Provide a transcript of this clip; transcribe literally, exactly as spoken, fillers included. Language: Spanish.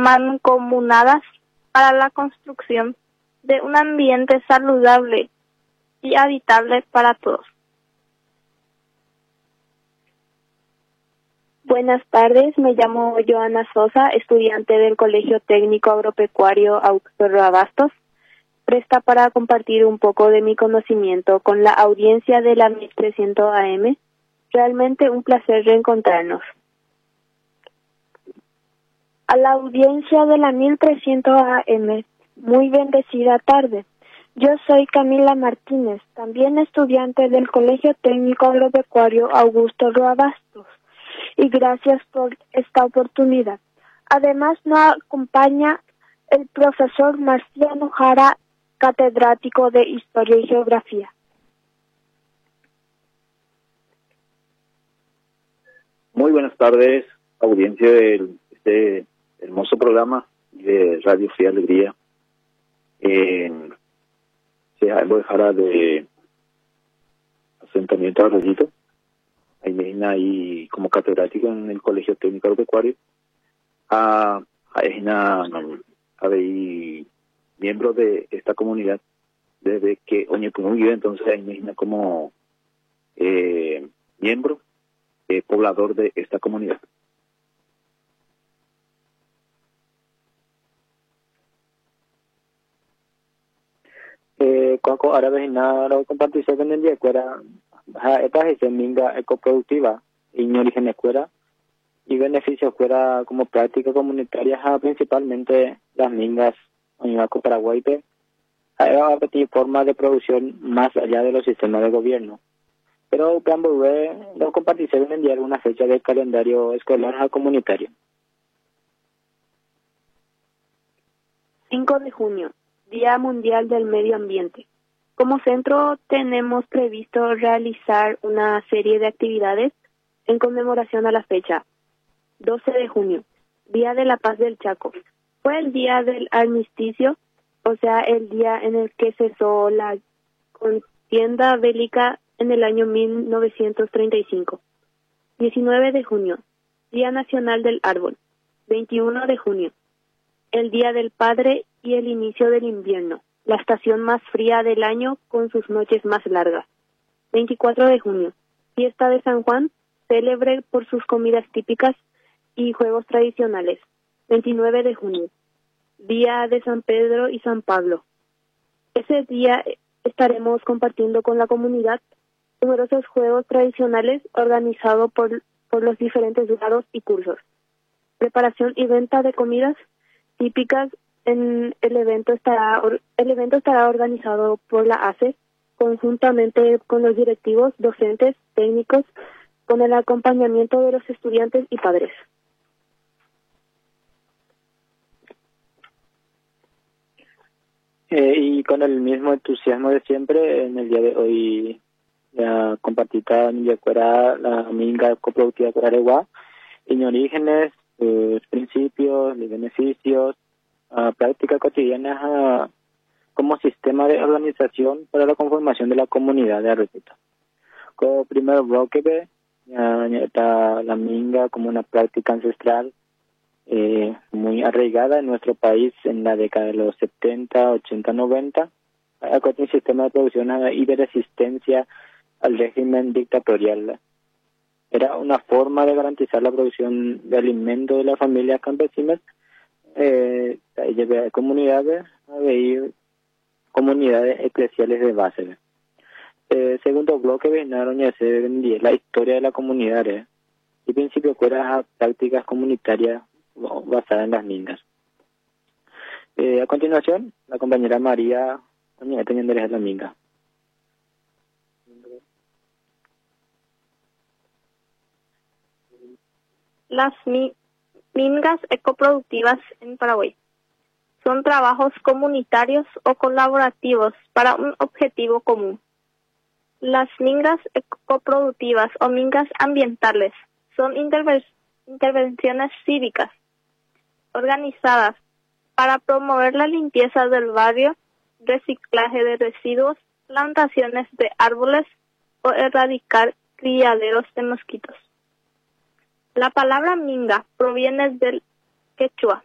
mancomunadas para la construcción de un ambiente saludable y habitable para todos. Buenas tardes, me llamo Joana Sosa, estudiante del Colegio Técnico Agropecuario Augusto Roa Bastos, presta para compartir un poco de mi conocimiento con la audiencia de la mil trescientos A M. Realmente un placer reencontrarnos. A la audiencia de la mil trescientos A M, muy bendecida tarde. Yo soy Camila Martínez, también estudiante del Colegio Técnico Agropecuario Augusto Roa Bastos, y gracias por esta oportunidad. Además nos acompaña el profesor Marciano Jara, catedrático de Historia y Geografía. Muy buenas tardes, audiencia de este hermoso programa de Radio Fe y Alegría. Eh, se algo Jara de asentamiento Arroyito. Ahí me vine ahí como catedrático en el Colegio Técnico Agropecuario. A ahí a miembro de esta comunidad desde que Oñepunu vive, entonces ahí me vine como eh, miembro eh, poblador de esta comunidad. Eh, cuando ahora vecina lo compartirse con el día fuera esta es minga ecoproductiva y mi origen escuela y beneficios fuera como práctica comunitaria principalmente las mingas en el Paraguay hay una forma de producción más allá de los sistemas de gobierno. Pero Cambo lo compartirse en enviar una fecha del calendario escolar comunitario. cinco de junio, Día Mundial del Medio Ambiente. Como centro tenemos previsto realizar una serie de actividades en conmemoración a la fecha. doce de junio, Día de la Paz del Chaco. Fue el día del armisticio, o sea, el día en el que cesó la contienda bélica en el año mil novecientos treinta y cinco. diecinueve de junio, Día Nacional del Árbol. veintiuno de junio, el Día del Padre y el inicio del invierno, la estación más fría del año con sus noches más largas. veinticuatro de junio, Fiesta de San Juan, célebre por sus comidas típicas y juegos tradicionales. veintinueve de junio, Día de San Pedro y San Pablo. Ese día estaremos compartiendo con la comunidad numerosos juegos tradicionales organizados por, por los diferentes grados y cursos. Preparación y venta de comidas típicas. En el evento estará el evento estará organizado por la A C E conjuntamente con los directivos, docentes, técnicos, con el acompañamiento de los estudiantes y padres. Eh, y con el mismo entusiasmo de siempre, en el día de hoy ya compartida en Yacuera, la minga coproductiva por Aregua, en orígenes, sus principios, los beneficios, Uh, prácticas cotidianas uh, como sistema de organización para la conformación de la comunidad de Arroyito. Como primer bloque uh, está la minga como una práctica ancestral eh, muy arraigada en nuestro país en la década de los setenta, ochenta, noventa, uh, con un sistema de producción uh, y de resistencia al régimen dictatorial. Era una forma de garantizar la producción de alimentos de las familias campesinas. Eh, llevé a comunidades a ver comunidades eclesiales de base. Eh, segundo bloque vinieron a hacer la historia de la comunidad eh, y principio fuera prácticas comunitarias basadas en las mingas. Eh, a continuación, la compañera María teniendo la minga. Las mi mingas ecoproductivas en Paraguay son trabajos comunitarios o colaborativos para un objetivo común. Las mingas ecoproductivas o mingas ambientales son interven- intervenciones cívicas organizadas para promover la limpieza del barrio, reciclaje de residuos, plantaciones de árboles o erradicar criaderos de mosquitos. La palabra minga proviene del quechua